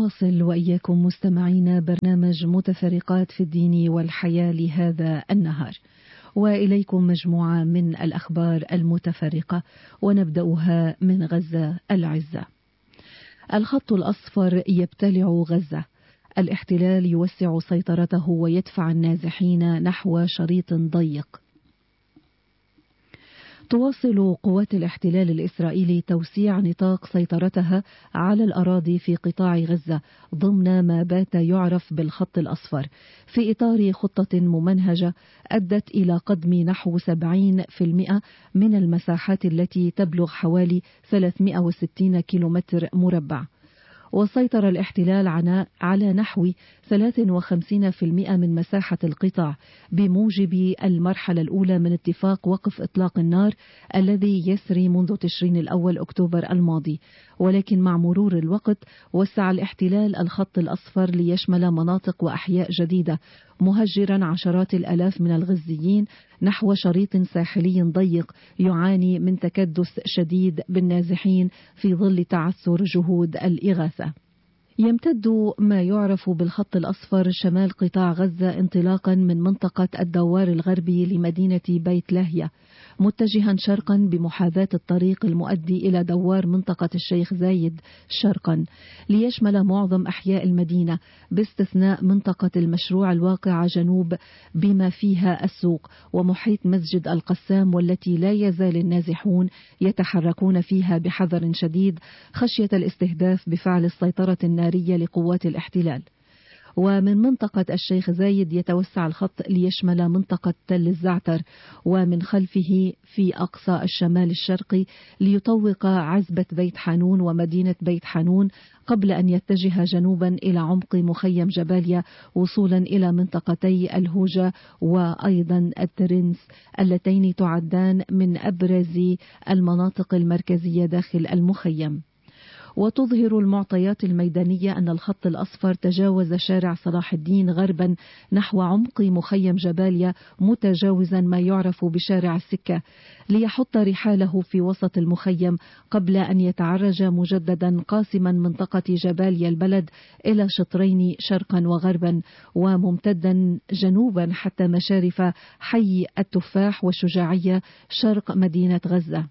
نواصل وإياكم مستمعين برنامج متفرقات في الدين والحياة لهذا النهار، وإليكم مجموعة من الأخبار المتفرقة، ونبدأها من غزة العزة. الخط الأصفر يبتلع غزة، الاحتلال يوسع سيطرته ويدفع النازحين نحو شريط ضيق. تواصل قوات الاحتلال الإسرائيلي توسيع نطاق سيطرتها على الأراضي في قطاع غزة ضمن ما بات يعرف بالخط الأصفر، في إطار خطة ممنهجة أدت إلى قدم نحو 70% من المساحات التي تبلغ حوالي 360 كيلومتر مربع. وسيطر الاحتلال على نحو 53% من مساحة القطاع بموجب المرحلة الأولى من اتفاق وقف إطلاق النار الذي يسري منذ تشرين الأول أكتوبر الماضي. ولكن مع مرور الوقت وسع الاحتلال الخط الأصفر ليشمل مناطق وأحياء جديدة، مهجرا عشرات الآلاف من الغزيين نحو شريط ساحلي ضيق يعاني من تكدس شديد بالنازحين في ظل تعثر جهود الإغاثة. يمتد ما يعرف بالخط الأصفر شمال قطاع غزة انطلاقا من منطقة الدوار الغربي لمدينة بيت لاهيا، متجها شرقا بمحاذاة الطريق المؤدي إلى دوار منطقة الشيخ زايد شرقا، ليشمل معظم أحياء المدينة باستثناء منطقة المشروع الواقعة جنوب بما فيها السوق ومحيط مسجد القسام، والتي لا يزال النازحون يتحركون فيها بحذر شديد خشية الاستهداف بفعل السيطرة النارية لقوات الاحتلال. ومن منطقة الشيخ زايد يتوسع الخط ليشمل منطقة تل الزعتر ومن خلفه في أقصى الشمال الشرقي ليطوق عزبة بيت حانون ومدينة بيت حانون، قبل أن يتجه جنوبا إلى عمق مخيم جباليا وصولا إلى منطقتي الهوجة وأيضا الترنس اللتين تعدان من أبرز المناطق المركزية داخل المخيم. وتظهر المعطيات الميدانية أن الخط الأصفر تجاوز شارع صلاح الدين غربا نحو عمق مخيم جباليا، متجاوزا ما يعرف بشارع السكة، ليحط رحاله في وسط المخيم قبل أن يتعرج مجددا قاسما منطقة جباليا البلد إلى شطرين شرقا وغربا، وممتدا جنوبا حتى مشارف حي التفاح والشجاعية شرق مدينة غزة.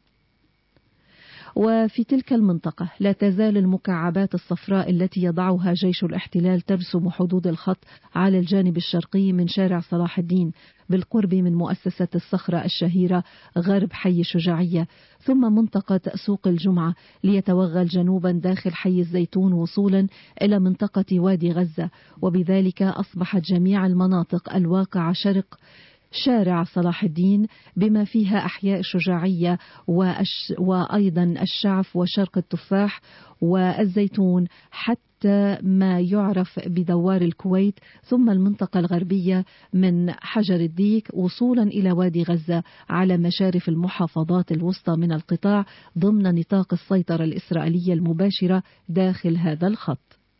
وفي تلك المنطقة لا تزال المكعبات الصفراء التي يضعها جيش الاحتلال ترسم حدود الخط على الجانب الشرقي من شارع صلاح الدين بالقرب من مؤسسة الصخرة الشهيرة غرب حي الشجاعية، ثم منطقة سوق الجمعة ليتوغل جنوبا داخل حي الزيتون وصولا إلى منطقة وادي غزة. وبذلك أصبحت جميع المناطق الواقعة شرق شارع صلاح الدين بما فيها أحياء الشجاعية وأيضا الشعف وشرق التفاح والزيتون حتى ما يعرف بدوار الكويت، ثم المنطقة الغربية من حجر الديك وصولا إلى وادي غزة على مشارف المحافظات الوسطى من القطاع ضمن نطاق السيطرة الإسرائيلية المباشرة داخل هذا الخط.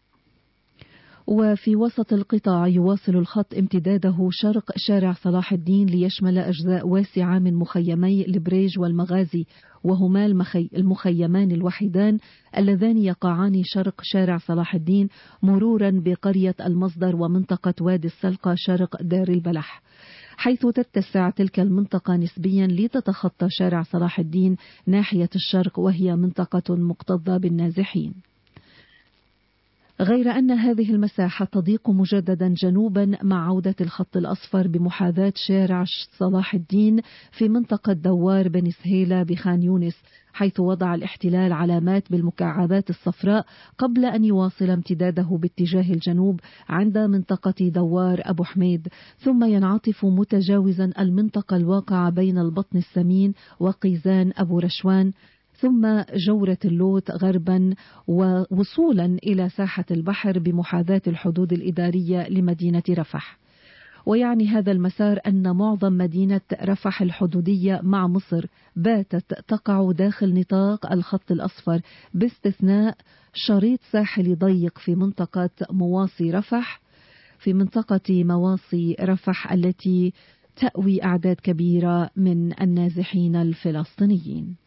وفي وسط القطاع يواصل الخط امتداده شرق شارع صلاح الدين ليشمل أجزاء واسعة من مخيمي البريج والمغازي، وهما المخيمان الوحيدان اللذان يقعان شرق شارع صلاح الدين، مرورا بقرية المصدر ومنطقة وادي السلقة شرق دار البلح، حيث تتسع تلك المنطقة نسبيا لتتخطى شارع صلاح الدين ناحية الشرق، وهي منطقة مكتظة بالنازحين. غير أن هذه المساحة تضيق مجددا جنوبا مع عودة الخط الأصفر بمحاذاة شارع صلاح الدين في منطقة دوار بن سهيلة بخان يونس، حيث وضع الاحتلال علامات بالمكعبات الصفراء قبل أن يواصل امتداده باتجاه الجنوب عند منطقة دوار أبو حميد، ثم ينعطف متجاوزا المنطقة الواقعة بين البطن السمين وقيزان أبو رشوان، ثم جورة اللوت غربا ووصولا إلى ساحة البحر بمحاذاة الحدود الإدارية لمدينة رفح. ويعني هذا المسار أن معظم مدينة رفح الحدودية مع مصر باتت تقع داخل نطاق الخط الأصفر، باستثناء شريط ساحلي ضيق في منطقة مواصي رفح التي تأوي أعداد كبيرة من النازحين الفلسطينيين.